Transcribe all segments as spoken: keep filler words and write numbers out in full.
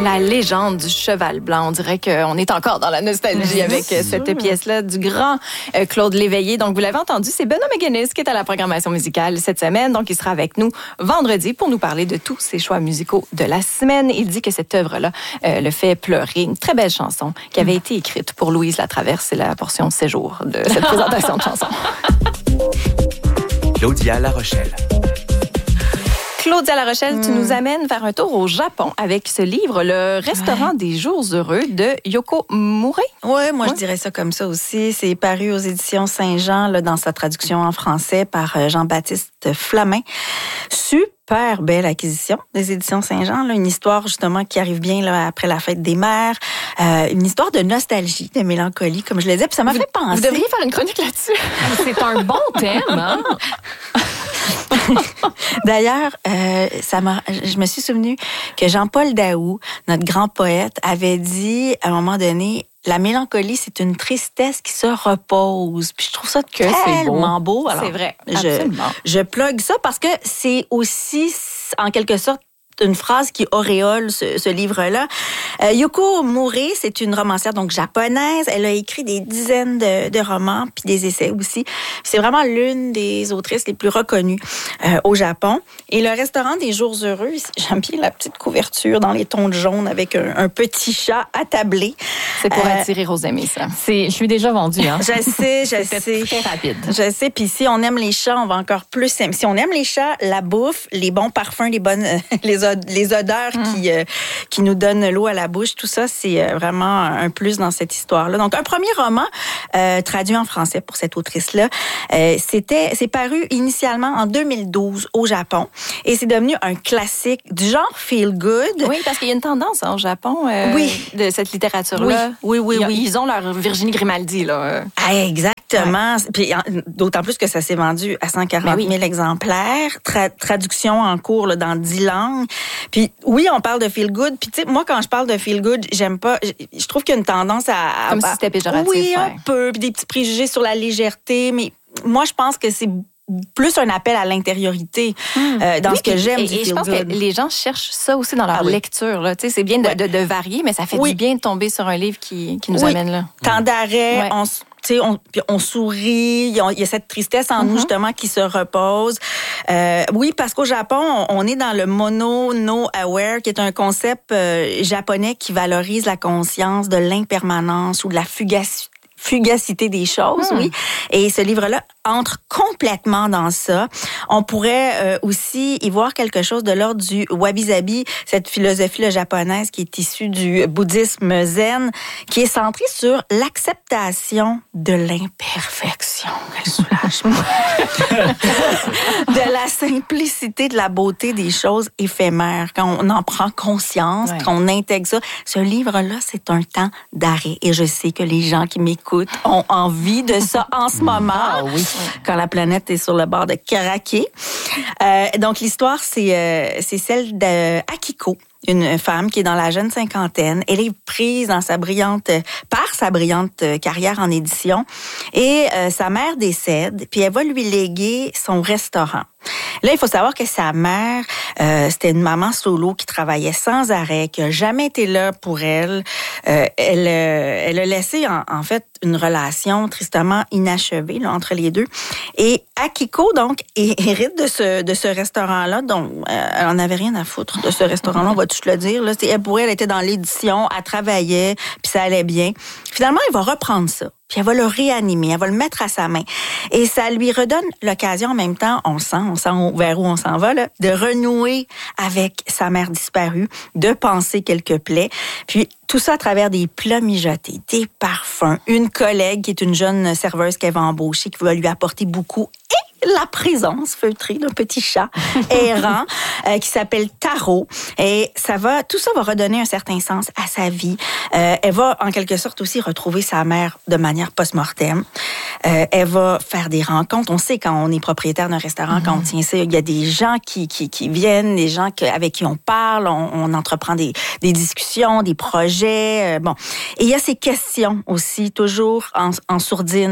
La légende du cheval blanc. On dirait qu'on est encore dans la nostalgie avec cette pièce-là du grand Claude Léveillé. Donc, vous l'avez entendu, c'est Benoît McGuinness qui est à la programmation musicale cette semaine. Donc, il sera avec nous vendredi pour nous parler de tous ses choix musicaux de la semaine. Il dit que cette œuvre-là euh, le fait pleurer. Une très belle chanson qui avait été écrite pour Louise Latraverse. C'est la portion séjour de cette présentation de chanson. Claudia La Rochelle. Claudia La Rochelle, mm. tu nous amènes faire un tour au Japon avec ce livre, Le restaurant ouais. des jours heureux de Yoko Murray. Oui, moi, ouais. je dirais ça comme ça aussi. C'est paru aux éditions Saint-Jean, là, dans sa traduction en français par Jean-Baptiste Flamin. Super belle acquisition des éditions Saint-Jean. Là, une histoire, justement, qui arrive bien là, après la fête des mères. Euh, une histoire de nostalgie, de mélancolie, comme je le disais. Puis ça m'a vous, fait penser... Vous devriez faire une chronique là-dessus. C'est un bon thème, hein? D'ailleurs, euh, ça m'a, je me suis souvenu que Jean-Paul Daoust, notre grand poète, avait dit à un moment donné, la mélancolie, c'est une tristesse qui se repose. Puis je trouve ça que tellement beau. beau. Alors, c'est vrai, absolument. Je, je plug ça parce que c'est aussi, en quelque sorte, une phrase qui auréole ce, ce livre-là. Euh, Yoko Murray, c'est une romancière donc japonaise. Elle a écrit des dizaines de, de romans puis des essais aussi. C'est vraiment l'une des autrices les plus reconnues euh, au Japon. Et Le restaurant des jours heureux, j'aime bien la petite couverture dans les tons de jaune avec un, un petit chat attablé. C'est pour euh, attirer aux amis, ça. C'est, je suis déjà vendue, hein. Je sais, je C'était sais. très rapide. Je sais. Puis si on aime les chats, on va encore plus aimer. Si on aime les chats, la bouffe, les bons parfums, les bonnes, les les odeurs mmh. qui, euh, qui nous donnent l'eau à la bouche, tout ça, c'est euh, vraiment un plus dans cette histoire-là. Donc, un premier roman euh, traduit en français pour cette autrice-là. Euh, c'était, c'est paru initialement en deux mille douze au Japon et c'est devenu un classique du genre feel good. Oui, parce qu'il y a une tendance hein, au Japon euh, oui. de cette littérature-là. Oui, oui, oui. Ils, oui. ils ont leur Virginie Grimaldi, là. Ah, exactement. Ouais. Puis, d'autant plus que ça s'est vendu à cent quarante mille oui. exemplaires. Tra- traduction en cours là, dans dix langues. Puis oui, on parle de feel good. Puis tu sais, moi, quand je parle de feel good, j'aime pas... Je, je trouve qu'il y a une tendance à... à Comme à, si c'était péjoratif. Oui, ouais. un peu. Puis des petits préjugés sur la légèreté. Mais moi, je pense que c'est plus un appel à l'intériorité mmh. euh, dans oui, ce que puis, j'aime et, du et feel je pense good. que les gens cherchent ça aussi dans leur ah, oui. lecture. Là. Tu sais, c'est bien de, ouais. de, de varier, mais ça fait oui. du bien de tomber sur un livre qui, qui nous oui. amène là. Tant d'arrêt, ouais. on Tu sais, on, on sourit, il y, a, il y a cette tristesse en mm-hmm. nous, justement, qui se repose. Euh, oui, parce qu'au Japon, on, on est dans le mono no aware, qui est un concept euh, japonais qui valorise la conscience de l'impermanence ou de la fugacité. fugacité des choses, hmm. oui. Et ce livre-là entre complètement dans ça. On pourrait euh, aussi y voir quelque chose de l'ordre du wabi-sabi, cette philosophie là, japonaise qui est issue du bouddhisme zen, qui est centrée sur l'acceptation de l'imperfection. Quel soulagement! De la simplicité, de la beauté des choses éphémères. Quand on en prend conscience, ouais. quand on intègre ça, ce livre-là, c'est un temps d'arrêt. Et je sais que les gens qui m'écoutent ont envie de ça en ce moment, ah, oui. quand la planète est sur le bord de craquer. Euh, donc, l'histoire, c'est, euh, c'est celle d'Akiko, une femme qui est dans la jeune cinquantaine. Elle est prise dans sa brillante, par sa brillante carrière en édition. Et euh, sa mère décède, puis elle va lui léguer son restaurant. Là, il faut savoir que sa mère, euh, c'était une maman solo qui travaillait sans arrêt, qui a jamais été là pour elle. Euh, elle, euh, elle a laissé, en, en fait, une relation tristement inachevée là, entre les deux. Et Akiko, donc, hérite de ce, de ce restaurant-là. Donc, euh, elle en avait rien à foutre de ce restaurant-là, on va tout le dire. Là. Elle, pour elle, elle était dans l'édition, elle travaillait, puis ça allait bien. Finalement, elle va reprendre ça. Puis elle va le réanimer, elle va le mettre à sa main. Et ça lui redonne l'occasion en même temps, on sent, on sent vers où on s'en va, là, de renouer avec sa mère disparue, de panser quelques plaies. Puis tout ça à travers des plats mijotés, des parfums, une collègue qui est une jeune serveuse qu'elle va embaucher, qui va lui apporter beaucoup et la présence feutrée d'un petit chat errant euh, qui s'appelle Taro. Et ça va, tout ça va redonner un certain sens à sa vie. Euh, elle va en quelque sorte aussi retrouver sa mère de manière post-mortem. Euh, elle va faire des rencontres. On sait quand on est propriétaire d'un restaurant, mm-hmm. quand on tient ça, il y a des gens qui qui, qui viennent, des gens que, avec qui on parle, on, on entreprend des, des discussions, des projets. Euh, bon, et il y a ces questions aussi toujours en, en sourdine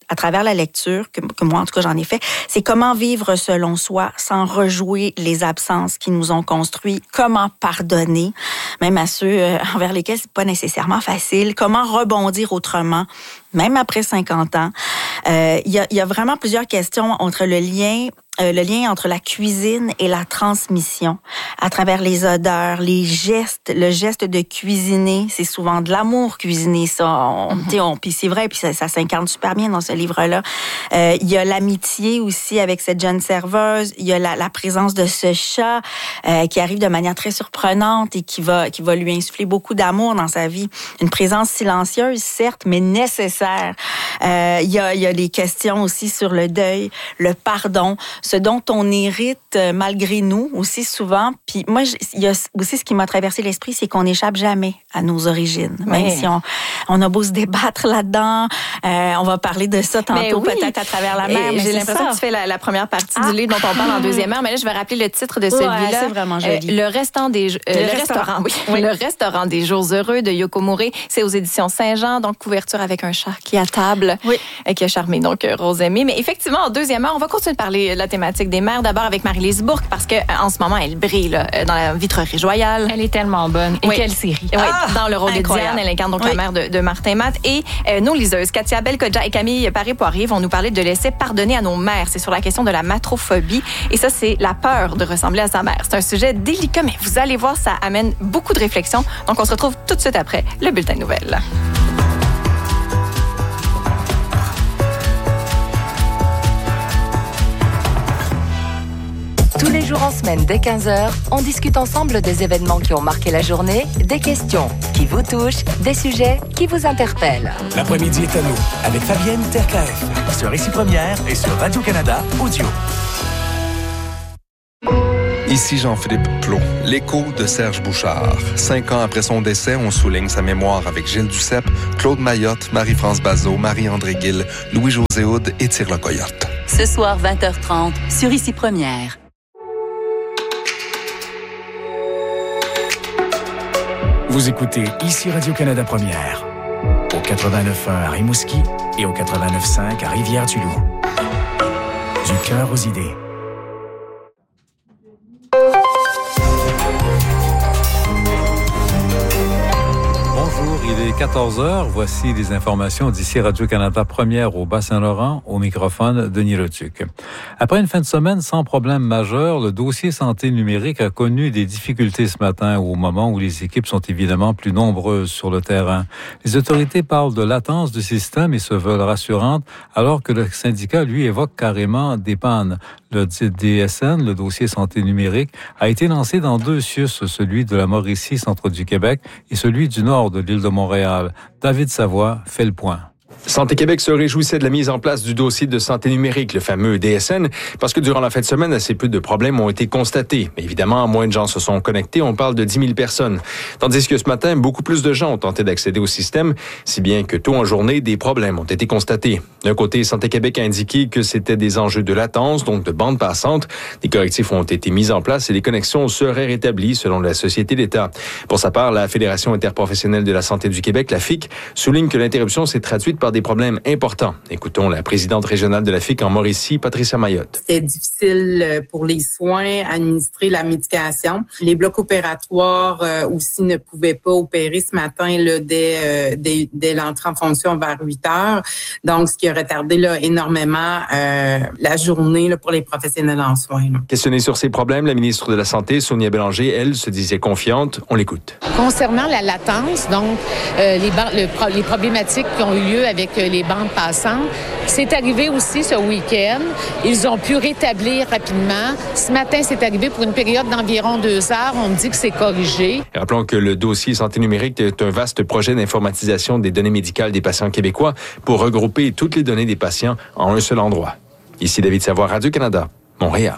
à travers la lecture, que, que moi en tout cas j'en ai fait, c'est comment vivre selon soi sans rejouer les absences qui nous ont construits, comment pardonner, même à ceux euh, envers lesquels c'est pas nécessairement facile, comment rebondir autrement, même après cinquante ans. Euh, il y a, il y a vraiment plusieurs questions entre le lien Euh, le lien entre la cuisine et la transmission à travers les odeurs, les gestes, le geste de cuisiner, c'est souvent de l'amour cuisiner ça. On, mm-hmm. on, puis c'est vrai, puis ça, ça s'incarne super bien dans ce livre-là. Euh, il y a l'amitié aussi avec cette jeune serveuse. Il y a la, la présence de ce chat euh, qui arrive de manière très surprenante et qui va qui va lui insuffler beaucoup d'amour dans sa vie. Une présence silencieuse, certes, mais nécessaire. Euh, il y a il y a les questions aussi sur le deuil, le pardon, ce dont on hérite malgré nous aussi souvent. Puis moi, il y a aussi ce qui m'a traversé l'esprit, c'est qu'on n'échappe jamais à nos origines. Même oui. si on, on a beau se débattre là-dedans, euh, on va parler de ça tantôt oui. peut-être à travers la mer. Mais j'ai l'impression ça. que tu fais la, la première partie ah. du livre dont on parle en deuxième heure. Mais là, je vais rappeler le titre de celui-là. Ouais, c'est vraiment joli. Euh, le restant des euh, le, le restaurant, restaurant oui. oui. Le restaurant des jours heureux de Yoko Murray. C'est aux éditions Saint-Jean, donc couverture avec un chat qui est à table, oui. et qui a charmé donc Rosemée. Mais effectivement, en deuxième heure, on va continuer de parler de la thématique des mères. D'abord avec Marie-Lise Bourque, parce que en ce moment, elle brille là, dans la Vitrerie Royale. Elle est tellement bonne. Et oui. quelle série. Oui, ah, dans le rôle incroyable. de Diane, elle incarne donc oui. la mère de, de Martin Matt. Et euh, nos liseuses, Katia Belkodja et Camille Paré-Poirier, vont nous parler de laisser pardonner à nos mères. C'est sur la question de la matrophobie. Et ça, c'est la peur de ressembler à sa mère. C'est un sujet délicat, mais vous allez voir, ça amène beaucoup de réflexion. Donc, on se retrouve tout de suite après le bulletin de nouvelles. Tous les jours en semaine, dès quinze heures, on discute ensemble des événements qui ont marqué la journée, des questions qui vous touchent, des sujets qui vous interpellent. L'après-midi est à nous, avec Fabienne Terkaef, sur Ici Première et sur Radio-Canada Audio. Ici Jean-Philippe Plot, l'écho de Serge Bouchard. Cinq ans après son décès, on souligne sa mémoire avec Gilles Duceppe, Claude Mayotte, Marie-France Bazot, Marie-André Gill, Louis-José Houd et Tire le Coyote. Ce soir, vingt heures trente, sur Ici Première. Vous écoutez Ici Radio-Canada Première, au quatre-vingt-neuf point un à Rimouski et au quatre-vingt-neuf point cinq à Rivière-du-Loup. Du cœur aux idées. Bonjour, il est quatorze heures. Voici les informations d'ici Radio-Canada Première au Bas-Saint-Laurent. Au microphone, Denis Letuc. Après une fin de semaine sans problème majeur, le dossier santé numérique a connu des difficultés ce matin au moment où les équipes sont évidemment plus nombreuses sur le terrain. Les autorités parlent de latence du système et se veulent rassurantes, alors que le syndicat, lui, évoque carrément des pannes. Le D S N, le dossier santé numérique, a été lancé dans deux C I U S, celui de la Mauricie, centre du Québec, et celui du nord de l'île de Montréal. David Savoie fait le point. Santé Québec se réjouissait de la mise en place du dossier de santé numérique, le fameux D S N, parce que durant la fin de semaine, assez peu de problèmes ont été constatés. Mais évidemment, moins de gens se sont connectés, on parle de dix mille personnes. Tandis que ce matin, beaucoup plus de gens ont tenté d'accéder au système, si bien que tôt en journée, des problèmes ont été constatés. D'un côté, Santé Québec a indiqué que c'était des enjeux de latence, donc de bande passante. Des correctifs ont été mis en place et les connexions seraient rétablies selon la Société d'État. Pour sa part, la Fédération interprofessionnelle de la santé du Québec, la F I C, souligne que l'interruption s'est traduite par des problèmes importants. Écoutons la présidente régionale de la F I C en Mauricie, Patricia Mayotte. C'était difficile pour les soins, administrer la médication. Les blocs opératoires euh, aussi ne pouvaient pas opérer ce matin là, dès, euh, dès, dès l'entrée en fonction vers huit heures. Donc, ce qui a retardé là, énormément euh, la journée là, pour les professionnels en soins. Là. Questionnée sur ces problèmes, la ministre de la Santé, Sonia Bélanger, elle, se disait confiante. On l'écoute. Concernant la latence, donc euh, les, ban- le pro- les problématiques qui ont eu lieu avec euh, les bandes passantes, c'est arrivé aussi ce week-end. Ils ont pu rétablir rapidement. Ce matin, c'est arrivé pour une période d'environ deux heures. On me dit que c'est corrigé. Rappelons que le dossier santé numérique est un vaste projet d'informatisation des données médicales des patients québécois pour regrouper toutes les données des patients en un seul endroit. Ici David Savoie, Radio-Canada, Montréal.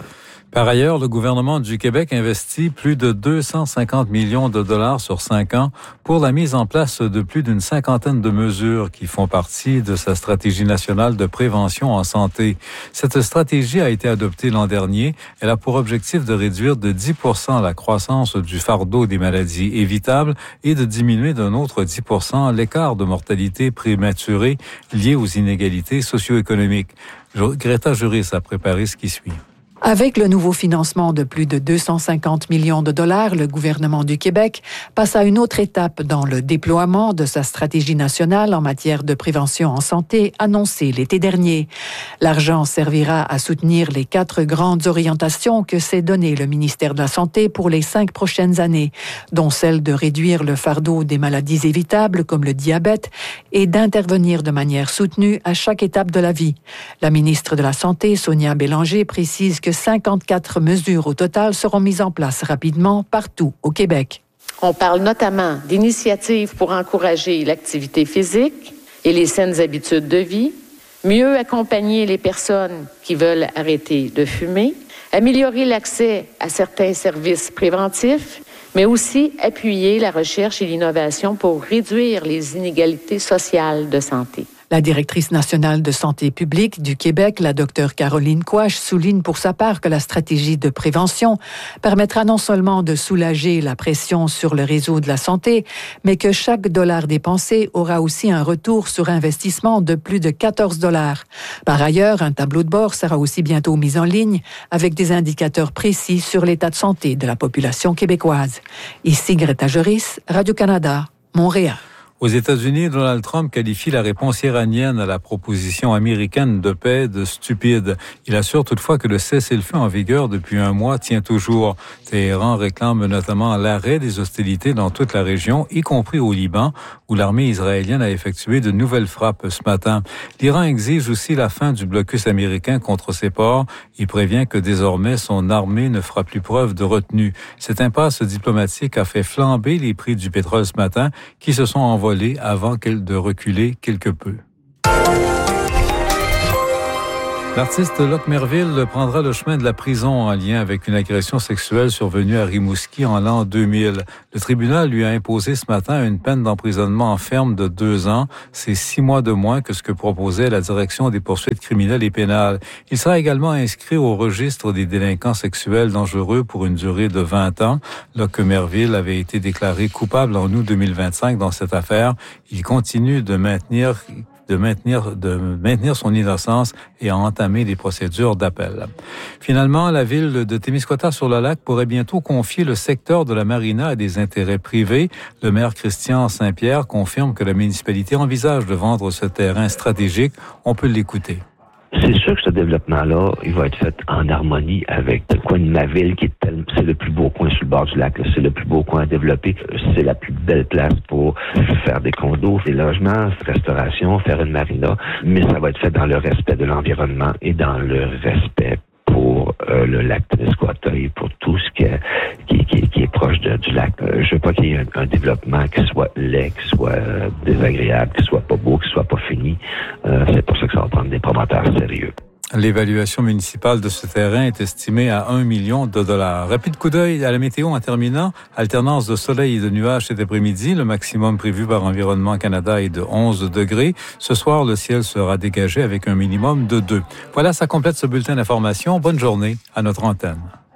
Par ailleurs, le gouvernement du Québec investit plus de deux cent cinquante millions de dollars sur cinq ans pour la mise en place de plus d'une cinquantaine de mesures qui font partie de sa stratégie nationale de prévention en santé. Cette stratégie a été adoptée l'an dernier. Elle a pour objectif de réduire de dix pour cent la croissance du fardeau des maladies évitables et de diminuer d'un autre dix pour cent l'écart de mortalité prématurée lié aux inégalités socio-économiques. Greta Juris a préparé ce qui suit. Avec le nouveau financement de plus de deux cent cinquante millions de dollars, le gouvernement du Québec passe à une autre étape dans le déploiement de sa stratégie nationale en matière de prévention en santé annoncée l'été dernier. L'argent servira à soutenir les quatre grandes orientations que s'est donné le ministère de la Santé pour les cinq prochaines années, dont celle de réduire le fardeau des maladies évitables comme le diabète et d'intervenir de manière soutenue à chaque étape de la vie. La ministre de la Santé, Sonia Bélanger, précise que cinquante-quatre mesures au total seront mises en place rapidement partout au Québec. On parle notamment d'initiatives pour encourager l'activité physique et les saines habitudes de vie, mieux accompagner les personnes qui veulent arrêter de fumer, améliorer l'accès à certains services préventifs, mais aussi appuyer la recherche et l'innovation pour réduire les inégalités sociales de santé. La directrice nationale de santé publique du Québec, la docteure Caroline Quach, souligne pour sa part que la stratégie de prévention permettra non seulement de soulager la pression sur le réseau de la santé, mais que chaque dollar dépensé aura aussi un retour sur investissement de plus de quatorze dollars. Par ailleurs, un tableau de bord sera aussi bientôt mis en ligne avec des indicateurs précis sur l'état de santé de la population québécoise. Ici Greta Juris, Radio-Canada, Montréal. Aux États-Unis, Donald Trump qualifie la réponse iranienne à la proposition américaine de paix de stupide. Il assure toutefois que le cessez-le-feu en vigueur depuis un mois tient toujours. Téhéran réclame notamment l'arrêt des hostilités dans toute la région, y compris au Liban, où l'armée israélienne a effectué de nouvelles frappes ce matin. L'Iran exige aussi la fin du blocus américain contre ses ports. Il prévient que désormais son armée ne fera plus preuve de retenue. Cette impasse diplomatique a fait flamber les prix du pétrole ce matin, qui se sont envolés avant de reculer quelque peu. L'artiste Locke Merville prendra le chemin de la prison en lien avec une agression sexuelle survenue à Rimouski en l'an deux mille. Le tribunal lui a imposé ce matin une peine d'emprisonnement ferme de deux ans. C'est six mois de moins que ce que proposait la Direction des poursuites criminelles et pénales. Il sera également inscrit au registre des délinquants sexuels dangereux pour une durée de vingt ans. Locke Merville avait été déclaré coupable en août deux mille vingt-cinq dans cette affaire. Il continue de maintenir de maintenir, de maintenir son innocence et à entamer des procédures d'appel. Finalement, la ville de Témiscouata-sur-le-Lac pourrait bientôt confier le secteur de la marina à des intérêts privés. Le maire Christian Saint-Pierre confirme que la municipalité envisage de vendre ce terrain stratégique. On peut l'écouter. C'est sûr que ce développement-là, il va être fait en harmonie avec le coin de ma ville, qui est tel, c'est le plus beau coin sur le bord du lac, là. C'est le plus beau coin à développer. C'est la plus belle place pour faire des condos, des logements, restauration, faire une marina. Mais ça va être fait dans le respect de l'environnement et dans le respect pour euh, le lac Témiscouata et pour tout ce qui est, qui, qui, qui est proche de, du lac. Euh, je veux pas qu'il y ait un, un développement qui soit laid, qui soit euh, désagréable, qui soit pas beau, qui soit pas fini. Euh, c'est pour ça que ça va prendre des promoteurs sérieux. L'évaluation municipale de ce terrain est estimée à un million de dollars. Rapide coup d'œil à la météo en terminant. Alternance de soleil et de nuages cet après-midi. Le maximum prévu par Environnement Canada est de onze degrés. Ce soir, le ciel sera dégagé avec un minimum de deux. Voilà, ça complète ce bulletin d'information. Bonne journée à notre antenne.